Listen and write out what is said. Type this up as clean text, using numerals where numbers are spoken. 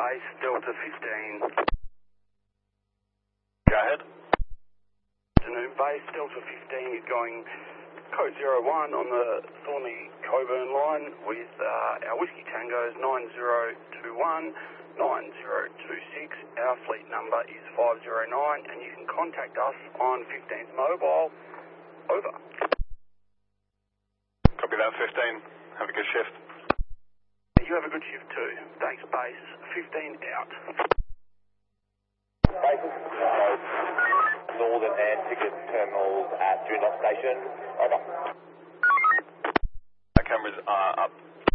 base, Delta 15. Go ahead. Afternoon, base, Delta 15, you're going code 01 on the Thornley Coburn line with our Whiskey Tangos 9021 9026. Our fleet number is 509 and you can contact us on 15's mobile. Over. Copy that, 15. Have a good shift. You have a good shift too. Thanks, base. 15 out. Bases, Northern and Ticket Terminals at Juno Station. Over. Cameras are up.